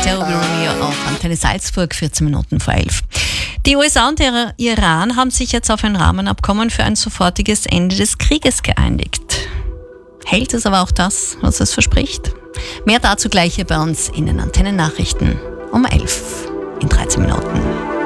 Toby Romeo auf Antenne Salzburg, 14 Minuten vor 11. Die USA und der Iran haben sich jetzt auf ein Rahmenabkommen für ein sofortiges Ende des Krieges geeinigt. Hält es aber auch das, was es verspricht? Mehr dazu gleich hier bei uns in den Antenne-Nachrichten um 11 in 13 Minuten.